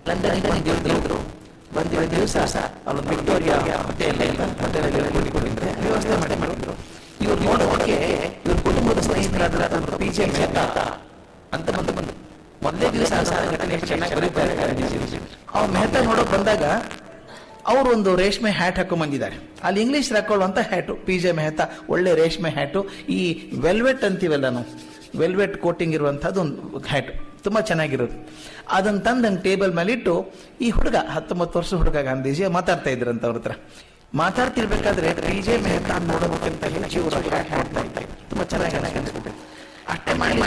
ಲಂಡನ್ನಿಂದ ನಿಂತಿಳಿದ್ರು. ಬಂದಿರೋ ದಿವಸ ಅಲ್ಲೊಂದು ವಿಕ್ಟೋರಿಯಾ ಹೋಟೆಲಲ್ಲಿ ಕುಳಿತುಕೊಂಡಿದ್ರೆ ವ್ಯವಸ್ಥೆ ಮಾಡಿದ್ರು. ಇವ್ರು ನೋಡೋದಕ್ಕೆ ಇವ್ರ ಕುಟುಂಬದ ಸ್ನೇಹಿತರಾದ PJ ಮೆಹ್ತಾ ಅಂತ ಬಂದು ಮೊದಲೇ ದಿವಸ ಘಟನೆ ಚೆನ್ನಾಗಿ ಬರೀತಾರೆ. ಅವ್ರು ಮೆಹ್ತಾ ನೋಡೋಕೆ ಬಂದಾಗ ಅವರು ಒಂದು ರೇಷ್ಮೆ ಹ್ಯಾಟ್ ಹಾಕೊಂಡ್ ಬಂದಿದ್ದಾರೆ. ಅಲ್ಲಿ ಇಂಗ್ಲಿಷ್ ಹಾಕೊಳ್ಳುವಂತ ಹ್ಯಾಟು PJ ಮೆಹ್ತಾ, ಒಳ್ಳೆ ರೇಷ್ಮೆ ಹ್ಯಾಟು. ಈ ವೆಲ್ವೆಟ್ ಅಂತೀವಲ್ಲ ನಾವು, ವೆಲ್ವೆಟ್ ಕೋಟಿಂಗ್ ಇರುವಂತಹದ್ದು ಒಂದು ಹ್ಯಾಟು, ತುಂಬಾ ಚೆನ್ನಾಗಿರೋದು. ಅದನ್ನ ತಂದಂಗೆ ಟೇಬಲ್ ಮೇಲೆ ಇಟ್ಟು ಈ ಹುಡುಗ 19 ವರ್ಷ ಹುಡುಗ ಗಾಂಧೀಜಿ ಮಾತಾಡ್ತಾ ಇದ್ರಂತ ಅವ್ರ ಹತ್ರ. ಮಾತಾಡ್ತಿರ್ಬೇಕಾದ್ರೆ PJ ಮೆಹ್ತಾ ನೋಡೋದಕ್ಕಿಂತ ಹೆಚ್ಚು ತುಂಬಾ ಚೆನ್ನಾಗಿ ಅನಿಸ್ಬಿಟ್ಟು ಅಷ್ಟೇ ಮಾಡಿ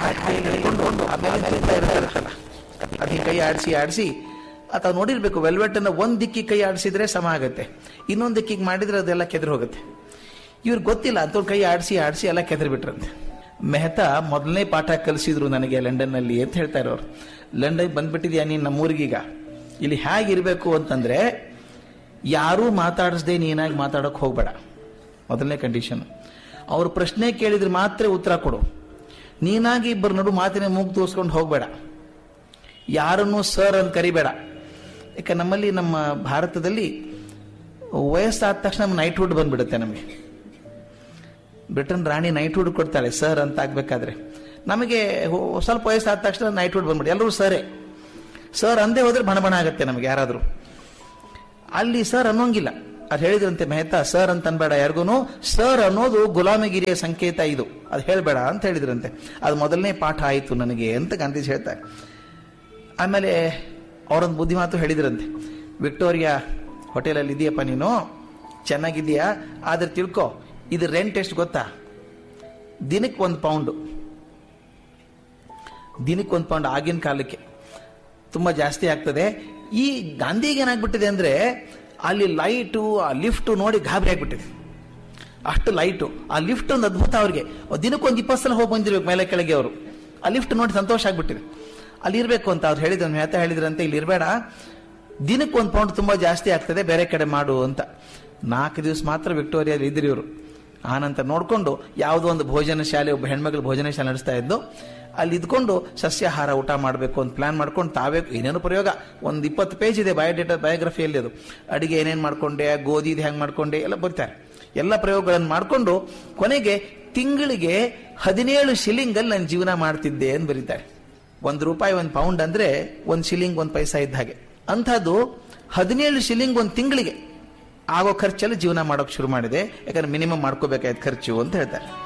ಅದೇ ಕೈ ಆಡಿಸಿ ಅಥವಾ ನೋಡಿರ್ಬೇಕು, ವೆಲ್ವೆಟ್ ಅನ್ನ ಒಂದ್ ದಿಕ್ಕಿಗೆ ಕೈ ಆಡಿಸಿದ್ರೆ ಸಮ ಆಗತ್ತೆ, ಇನ್ನೊಂದ್ ದಿಕ್ಕಿಗೆ ಮಾಡಿದ್ರೆ ಅದೆಲ್ಲ ಕೆದರಿ ಹೋಗುತ್ತೆ. ಇವ್ರಿಗೆ ಗೊತ್ತಿಲ್ಲ ಅಂತ ಕೈ ಆಡಿಸಿ ಎಲ್ಲ ಕೆದರಿ ಬಿಟ್ರಂತೆ. ಮೆಹ್ತಾ ಮೊದಲನೇ ಪಾಠ ಕಲಿಸಿದ್ರು ನನಗೆ ಲಂಡನ್ ನಲ್ಲಿ ಅಂತ ಹೇಳ್ತಾರೆ ಅವ್ರು. ಲಂಡನ್ ಬಂದ್ಬಿಟ್ಟಿದ್ಯಾ ನೀನ್ ನಮ್ಮೂರಿಗೀಗ, ಇಲ್ಲಿ ಹೇಗಿರ್ಬೇಕು ಅಂತಂದ್ರೆ ಯಾರೂ ಮಾತಾಡಿಸ್ದೆ ನೀನಾಗಿ ಮಾತಾಡೋಕೆ ಹೋಗ್ಬೇಡ, ಮೊದಲನೇ ಕಂಡೀಷನ್. ಅವ್ರು ಪ್ರಶ್ನೆ ಕೇಳಿದ್ರೆ ಮಾತ್ರ ಉತ್ತರ ಕೊಡು, ನೀನಾಗಿ ಇಬ್ಬರು ನಡು ಮಾತಿನ ಮೂಗು ತೋರಿಸ್ಕೊಂಡು ಹೋಗ್ಬೇಡ, ಯಾರನ್ನೂ ಸರ್ ಅಂತ ಕರಿಬೇಡ. ಯಾಕೆ ನಮ್ಮಲ್ಲಿ ನಮ್ಮ ಭಾರತದಲ್ಲಿ ವಯಸ್ಸಾದ ತಕ್ಷಣ ನೈಟ್ಹುಡ್ ಬಂದ್ಬಿಡುತ್ತೆ. ನಮಗೆ ಬ್ರಿಟನ್ ರಾಣಿ ನೈಟ್ಹುಡ್ ಕೊಡ್ತಾಳೆ ಸರ್ ಅಂತ ಆಗ್ಬೇಕಾದ್ರೆ. ನಮಗೆ ಸ್ವಲ್ಪ ವಯಸ್ಸಾದ ತಕ್ಷಣ ನೈಟ್ಹುಡ್ ಬಂದ್ಬಿಡುತ್ತೆ, ಎಲ್ಲರೂ ಸರೇ. ಸರ್ ಅಂದೇ ಹೋದ್ರೆ ಬಣ ಆಗುತ್ತೆ ನಮಗೆ ಯಾರಾದ್ರೂ. ಅಲ್ಲಿ ಸರ್ ಅನ್ನೋಂಗಿಲ್ಲ. ಅದು ಹೇಳಿದ್ರಂತೆ ಮೆಹ್ತಾ, ಸರ್ ಅಂತ ಅನ್ಬೇಡ ಯಾರಿಗೂ, ಸರ್ ಅನ್ನೋದು ಗುಲಾಮಗಿರಿಯ ಸಂಕೇತ, ಇದು ಅದು ಹೇಳ್ಬೇಡ ಅಂತ ಹೇಳಿದ್ರಂತೆ. ಅದು ಮೊದಲನೇ ಪಾಠ ಆಯಿತು ನನಗೆ ಅಂತ ಗಾಂಧೀಜಿ ಹೇಳ್ತಾರೆ. ಆಮೇಲೆ ಅವರೊಂದು ಬುದ್ಧಿ ಮಾತು ಹೇಳಿದ್ರಂತೆ, ವಿಕ್ಟೋರಿಯಾ ಹೋಟೆಲಲ್ಲಿ ಇದೆಯಪ್ಪ ನೀನು, ಚೆನ್ನಾಗಿದ್ದೀಯಾ, ಆದ್ರೆ ತಿಳ್ಕೊ ಇದು ರೆಂಟ್ ಎಷ್ಟು ಗೊತ್ತಾ, ದಿನಕ್ಕೆ £1. ದಿನಕ್ಕೆ £1 ಆಗಿನ ಕಾಲಕ್ಕೆ ತುಂಬಾ ಜಾಸ್ತಿ ಆಗ್ತದೆ. ಈ ಗಾಂಧಿಗೆ ಏನಾಗ್ಬಿಟ್ಟಿದೆ ಅಂದ್ರೆ ಅಲ್ಲಿ ಲೈಟು, ಆ ಲಿಫ್ಟ್ ನೋಡಿ ಗಾಬರಿ ಆಗ್ಬಿಟ್ಟಿದೆ. ಅಷ್ಟು ಲೈಟು, ಆ ಲಿಫ್ಟ್ ಒಂದು ಅದ್ಭುತ. ಅವ್ರಿಗೆ ದಿನಕ್ಕೊಂದು 20 ಸಲ ಹೋಗಿ ಬಂದಿರ್ಬೇಕು ಮೇಲೆ ಕೆಳಗೆ. ಅವರು ಆ ಲಿಫ್ಟ್ ನೋಡಿ ಸಂತೋಷ ಆಗ್ಬಿಟ್ಟಿದೆ, ಅಲ್ಲಿ ಇರ್ಬೇಕು ಅಂತ ಅವ್ರು ಹೇಳಿದ್ರು. ಮೆಹ್ತಾ ಹೇಳಿದ್ರಂತೆ, ಇಲ್ಲಿ ಇರಬೇಡ, ದಿನಕ್ಕೆ £1 ತುಂಬಾ ಜಾಸ್ತಿ ಆಗ್ತದೆ, ಬೇರೆ ಕಡೆ ಮಾಡು ಅಂತ. 4 ದಿವಸ ಮಾತ್ರ ವಿಕ್ಟೋರಿಯಲ್ಲಿ ಇದ್ರಿ ಇವರು. ಆನಂತರ ನೋಡ್ಕೊಂಡು ಯಾವುದೋ ಒಂದು ಭೋಜನ ಶಾಲೆ, ಒಬ್ಬ ಹೆಣ್ಮಗಳು ಭೋಜನ ಶಾಲೆ ನಡೆಸ್ತಾ ಇದ್ದು, ಅಲ್ಲಿ ಇದ್ಕೊಂಡು ಸಸ್ಯಾಹಾರ ಊಟ ಮಾಡಬೇಕು ಅಂತ ಪ್ಲಾನ್ ಮಾಡ್ಕೊಂಡು ತಾವೇ ಏನೇನು ಪ್ರಯೋಗ, ಒಂದು 20 ಪೇಜ್ ಇದೆ ಬಯೋಗ್ರಫಿಯಲ್ಲಿ. ಅದು ಅಡಿಗೆ ಏನೇನು ಮಾಡ್ಕೊಂಡೆ, ಗೋಧಿದು ಹೆಂಗೆ ಮಾಡ್ಕೊಂಡೆ ಎಲ್ಲ ಬರ್ತಾರೆ. ಎಲ್ಲ ಪ್ರಯೋಗಗಳನ್ನು ಮಾಡಿಕೊಂಡು ಕೊನೆಗೆ ತಿಂಗಳಿಗೆ 17 ಶಿಲಿಂಗಲ್ಲಿ ನಾನು ಜೀವನ ಮಾಡ್ತಿದ್ದೆ ಅಂತ ಬರೀತಾರೆ. ₹1 £1 ಅಂದ್ರೆ 1 ಶಿಲಿಂಗ್ 1 ಪೈಸಾ ಇದ್ದ ಹಾಗೆ. ಅಂಥದ್ದು 17 ಶಿಲಿಂಗ್ ಒಂದು ತಿಂಗಳಿಗೆ ಆಗೋ ಖರ್ಚಲ್ಲಿ ಜೀವನ ಮಾಡೋಕೆ ಶುರು ಮಾಡಿದೆ. ಯಾಕಂದ್ರೆ ಮಿನಿಮಮ್ ಮಾಡ್ಕೋಬೇಕಾಯ್ತು ಖರ್ಚು ಅಂತ ಹೇಳ್ತಾರೆ.